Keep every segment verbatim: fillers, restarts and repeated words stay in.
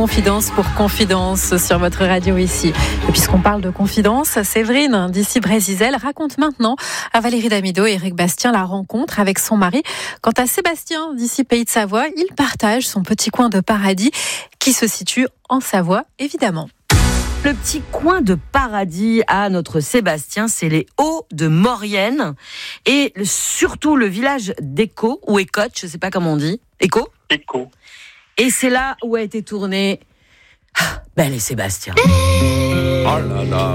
confidence pour confidence sur votre radio ici. Et puisqu'on parle de confidence, Séverine, d'ici Brésil, raconte maintenant à Valérie Damido et Eric Bastien la rencontre avec son mari. Quant à Sébastien, d'ici Pays de Savoie, il partage son petit coin de paradis qui se situe en Savoie, évidemment. Le petit coin de paradis à notre Sébastien, c'est les Hauts de Maurienne et le, surtout le village d'Écault ou Écotte, je ne sais pas comment on dit. Écault ? Écault. Et c'est là où a été tourné ah, Belle et Sébastien. Oh là là.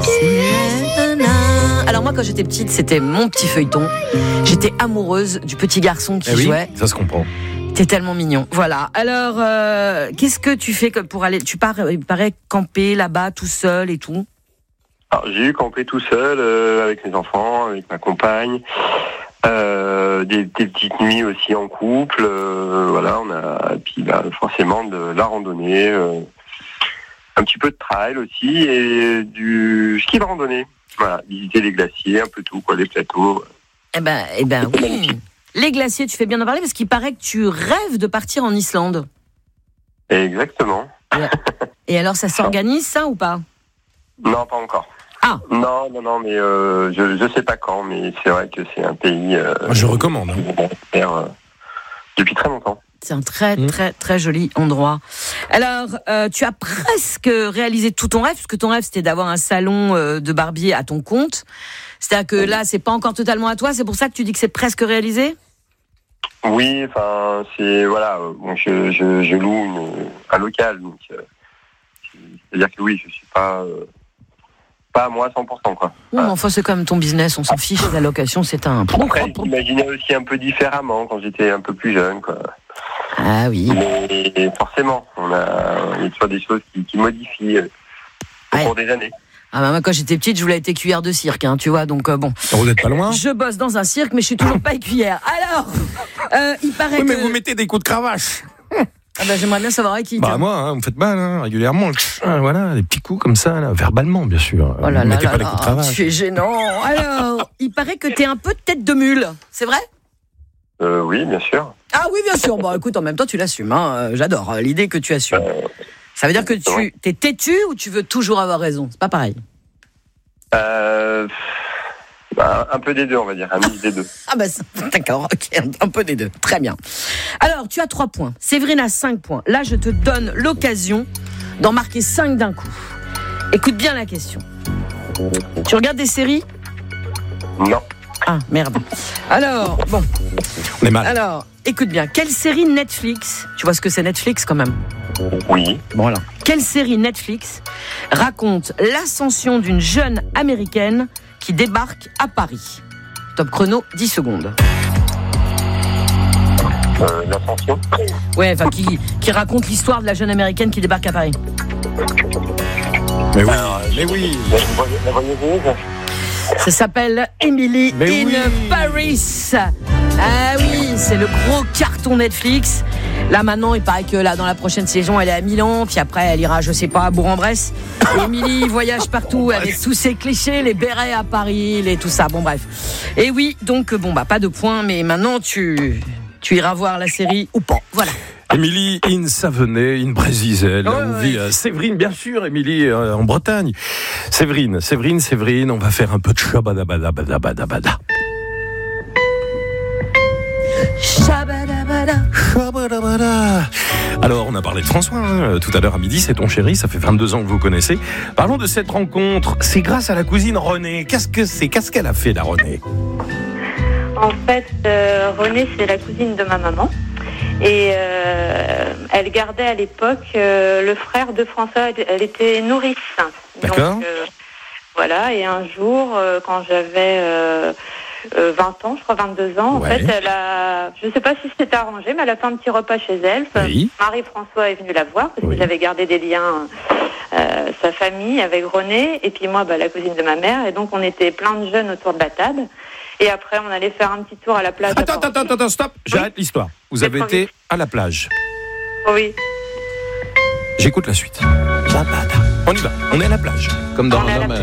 Alors moi, quand j'étais petite, c'était mon petit feuilleton. J'étais amoureuse du petit garçon qui eh oui, jouait. Ça se comprend. T'es tellement mignon. Voilà. Alors, euh, qu'est-ce que tu fais pour aller... Tu pars, il paraît, camper là-bas, tout seul et tout. Alors, j'ai eu campé tout seul, euh, avec mes enfants, avec ma compagne. Euh, des, des petites nuits aussi en couple. Euh, voilà, on a... Et puis, bah, forcément, de la randonnée. Euh, un petit peu de trail aussi. Et du ski de randonnée. Voilà, visiter les glaciers, un peu tout, quoi, les plateaux. Eh ben, eh ben oui. Les glaciers, tu fais bien d'en parler parce qu'il paraît que tu rêves de partir en Islande. Exactement. Et alors, ça s'organise, ça, ou pas ? Non, pas encore. Ah. Non, non, non, mais euh, je je sais pas quand, mais c'est vrai que c'est un pays... Euh, Moi, je recommande. Hein. Faire, euh, depuis très longtemps. C'est un très, mmh. très, très joli endroit. Alors, euh, tu as presque réalisé tout ton rêve, puisque ton rêve, c'était d'avoir un salon euh, de barbier à ton compte. C'est-à-dire que là, c'est pas encore totalement à toi, c'est pour ça que tu dis que c'est presque réalisé ? Oui, enfin, c'est... Voilà, bon, je, je, je loue une, un local, donc... Euh, c'est-à-dire que oui, je suis pas... Euh, pas à moi à cent pour cent, quoi. Oui, mais enfin, c'est quand même ton business, on s'en fiche, la location, c'est un... Après, j'imaginais aussi un peu différemment quand j'étais un peu plus jeune, quoi. Ah oui. Mais forcément, on a, il y a toujours des choses qui, qui modifient euh, au ouais. cours des années. Ah bah moi, quand j'étais petite, je voulais être écuyère de cirque, hein, tu vois, donc euh, bon. Vous n'êtes pas loin ? Je bosse dans un cirque, mais je suis toujours pas écuyère. Alors, euh, il paraît oui, mais que... vous mettez des coups de cravache. Ah bah j'aimerais bien savoir à qui. Bah moi, hein, vous me faites mal, hein, régulièrement. Ah, voilà, des petits coups comme ça, là, verbalement, bien sûr. Oh là vous là mettez là pas là, les coups de cravache. tu es gênant. Alors, il paraît que t'es un peu tête de mule, c'est vrai ? Euh, oui, bien sûr. Ah oui, bien sûr. Bon, écoute, en même temps, tu l'assumes. Hein. J'adore euh, l'idée que tu assumes. Euh, Ça veut dire que tu t'es têtu ou tu veux toujours avoir raison ? C'est pas pareil. Euh, bah, un peu des deux, on va dire, un mix des deux. Ah bah d'accord, ok, un peu des deux. Très bien. Alors, tu as trois points. Séverine a cinq points. Là, je te donne l'occasion d'en marquer cinq d'un coup. Écoute bien la question. Tu regardes des séries ? Non. Ah, merde. Alors, bon. On est mal. Alors, écoute bien. Quelle série Netflix, tu vois ce que c'est Netflix quand même ? Oui. Bon alors. Quelle série Netflix raconte l'ascension d'une jeune américaine qui débarque à Paris ? Top chrono, dix secondes. Euh, l'ascension. Ouais, enfin, qui, qui raconte l'histoire de la jeune américaine qui débarque à Paris. Mais oui, Alors, mais oui. La voyageuse. Ça s'appelle Emily Mais in oui. Paris. Ah oui, c'est le gros carton Netflix. Là maintenant, il paraît que là dans la prochaine saison, elle est à Milan, puis après elle ira, je sais pas, à Bourg-en-Bresse. Emily voyage partout avec tous ses clichés, les bérets à Paris, les tout ça. Bon bref. Et oui, donc bon bah pas de points, mais maintenant tu tu iras voir la série ou pas. Voilà. Émilie in Savenay, in Brésil, là Ouais, où ouais. vit euh, Séverine, bien sûr, Émilie euh, en Bretagne. Séverine, Séverine, Séverine, on va faire un peu de shabadabadabadabada. Shabadabada. Shabadabada. Alors, on a parlé de François, hein, tout à l'heure à midi, c'est ton chéri, ça fait vingt-deux ans que vous connaissez. Parlons de cette rencontre, c'est grâce à la cousine Renée. Qu'est-ce que c'est ? Qu'est-ce qu'elle a fait, la Renée ? En fait, euh, Renée, c'est la cousine de ma maman. Et euh, elle gardait à l'époque euh, le frère de François. Elle était nourrice. D'accord. Donc, euh, voilà, et un jour, euh, quand j'avais euh, euh, vingt ans, je crois vingt-deux ans, Ouais. en fait, elle a, je ne sais pas si c'était arrangé, mais elle a fait un petit repas chez elle. Oui. Marie-François est venue la voir, parce Oui. que j'avais gardé des liens, euh, sa famille avec Renée, et puis moi, bah, la cousine de ma mère. Et donc, on était plein de jeunes autour de la table. Et après, on allait faire un petit tour à la plage. Attends, attends, attends, attends, stop, j'arrête l'histoire. Vous avez Quatre-vingt-dix. été à la plage. Oui. J'écoute la suite. On y va, on est à la plage. Comme dans On est à la un homme